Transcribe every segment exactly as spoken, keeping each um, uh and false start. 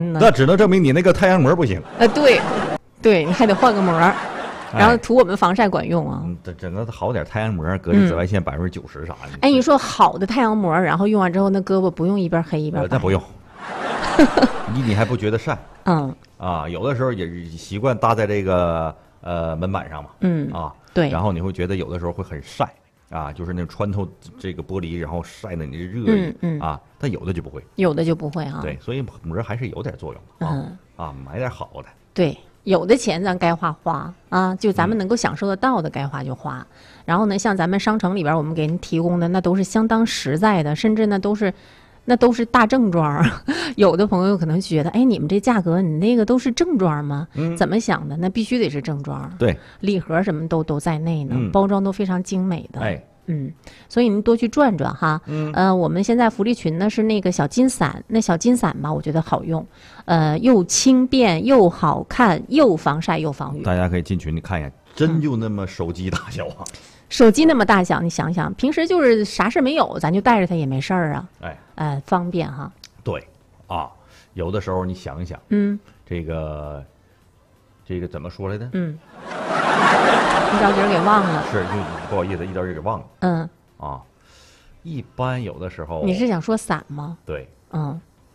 那只能证明你那个太阳膜不行。 呃，对，对，你还得换个膜，然后涂我们防晒管用啊。 嗯，整整个好点太阳膜，隔着紫外线百分之九十啥的。 哎，你说好的太阳膜，然后用完之后，那胳膊不用一边黑一边白？ 那不用。你你还不觉得晒？ 嗯。 啊，有的时候也是习惯搭在这个呃门板上嘛。 嗯。 啊， 对。 然后你会觉得有的时候会很晒。啊，就是那种穿透这个玻璃，然后晒的你的热意、 嗯嗯、 啊，但有的就不会， 有的就不会啊。 对，所以膜还是有点作用的啊、嗯、啊，买点好的。 对，有的钱咱该花花啊，就咱们能够享受得到的，该花就花。嗯、然后呢，像咱们商城里边我们给您提供的，那都是相当实在的，甚至呢都是。那都是大正装，有的朋友可能觉得，哎，你们这价格，你那个都是正装吗？嗯、怎么想的？那必须得是正装。 对， 礼盒什么都都在内呢， 嗯、 包装都非常精美的。 哎， 嗯，所以您多去转转哈。嗯，呃，我们现在福利群呢是那个小金伞，那小金伞吧，我觉得好用，呃，又轻便又好看，又防晒又防雨。 大家可以进群里看一眼，真就那么手机大小啊。嗯手机那么大小，你想想，平时就是啥事没有，咱就带着它也没事儿啊。 哎， 呃，方便哈。 对，啊，有的时候你想一想， 嗯， 这个，这个怎么说来的？ 嗯，一着急给忘了。 是，就不好意思，一着急给忘了。 嗯。 啊，一般有的时候。 你是想说伞吗？ 对。 嗯。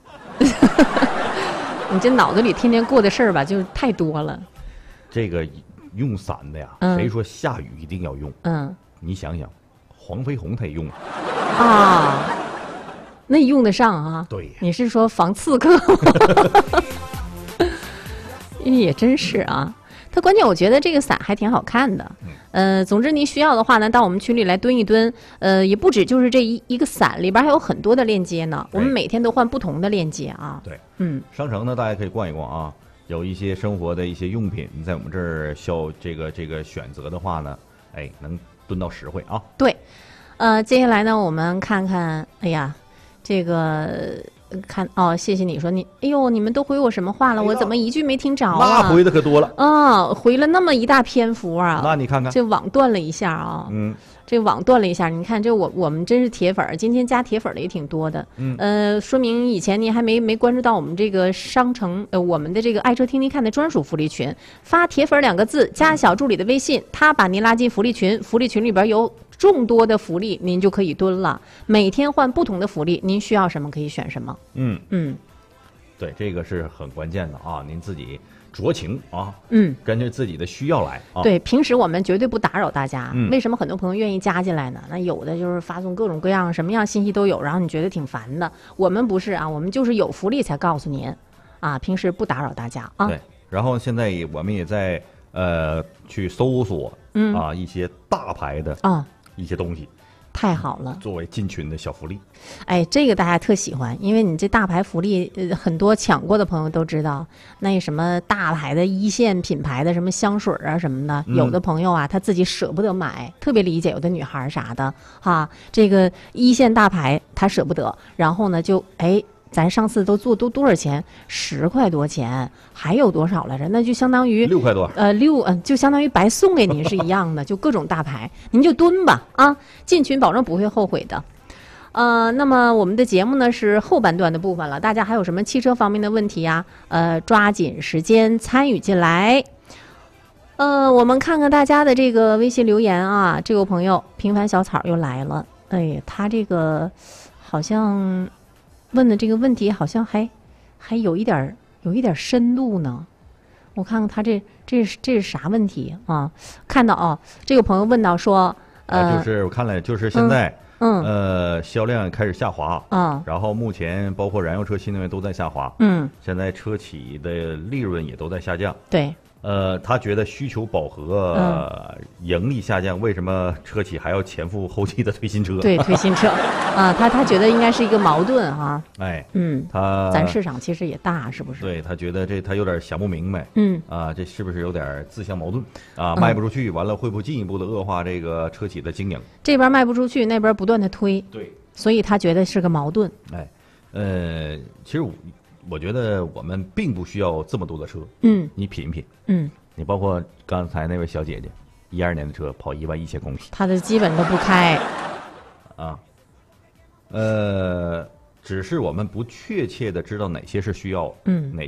你这脑子里天天过的事儿吧，就太多了。 这个。用伞的呀， 嗯、 谁说下雨一定要用？ 嗯， 你想想，黄飞鸿他也用啊，那用得上啊？ 对， 你是说防刺客？也真是啊。它关键我觉得这个伞还挺好看的。嗯、呃，总之您需要的话呢，到我们群里来蹲一蹲。呃，也不止就是这一一个伞，里边还有很多的链接呢。我们每天都换不同的链接啊。 对， 嗯， 商城呢，大家可以逛一逛啊。有一些生活的一些用品，你在我们这儿消这个这个选择的话呢，哎，能蹲到实惠啊。 对，呃，接下来呢，我们看看，哎呀，这个看哦，谢谢你说你，哎呦，你们都回我什么话了？哎、我怎么一句没听着啊？ 那回的可多了啊、哦，回了那么一大篇幅啊。 那你看看， 这网断了一下啊。 嗯。 这网断了一下，你看这我我们真是铁粉，今天加铁粉的也挺多的，嗯，呃，说明以前您还没没关注到我们这个商城，呃，我们的这个爱车听听看的专属福利群，发铁粉两个字，加小助理的微信，他把您拉进福利群，福利群里边有众多的福利，您就可以蹲了，每天换不同的福利，您需要什么可以选什么， 嗯嗯， 对，这个是很关键的啊，您自己。酌情啊， 嗯， 根据自己的需要来啊。 对，平时我们绝对不打扰大家。 嗯、 为什么很多朋友愿意加进来呢？那有的就是发送各种各样什么样信息都有，然后你觉得挺烦的。我们不是啊，我们就是有福利才告诉您，啊，平时不打扰大家啊。 对，然后现在我们也在呃去搜索，嗯啊一些大牌的啊一些东西。 太好了， 作为进群的小福利， 哎，这个大家特喜欢，因为你这大牌福利，呃，很多抢过的朋友都知道，那什么大牌的一线品牌的什么香水啊什么的，嗯、有的朋友啊他自己舍不得买，特别理解，有的女孩啥的哈，这个一线大牌他舍不得，然后呢就哎。咱上次都做都多少钱？十块多钱，还有多少来着？那就相当于六块多。 呃，六嗯、呃，就相当于白送给您是一样的，就各种大牌，您就蹲吧啊！进群保证不会后悔的。呃，那么我们的节目呢是后半段的部分了，大家还有什么汽车方面的问题呀？呃，抓紧时间参与进来。呃，我们看看大家的这个微信留言啊，这位朋友平凡小草又来了，哎，他这个好像。问的这个问题好像还还有一点有一点深度呢，我看看他这这是这是啥问题啊？看到啊，这个朋友问到说，呃， 就是我看了，就是现在， 嗯， 呃，销量开始下滑， 嗯， 然后目前包括燃油车、新能源都在下滑， 嗯， 现在车企的利润也都在下降， 对。 呃，他觉得需求饱和，呃、盈利下降，为什么车企还要前赴后继的推新车？ 对，推新车啊，他他觉得应该是一个矛盾哈。 哎， 嗯， 他咱市场其实也大，是不是？ 对他觉得这他有点想不明白， 嗯啊，这是不是有点自相矛盾啊？卖不出去，完了会不会进一步的恶化这个车企的经营？ 这边卖不出去，那边不断的推， 对， 所以他觉得是个矛盾。 哎，呃，其实我。我觉得我们并不需要这么多的车， 嗯， 你品一品， 嗯， 你包括刚才那位小姐姐，一二年的车跑一万一千公里， 她的基本都不开， 啊，呃， 只是我们不确切的知道哪些是需要， 嗯哪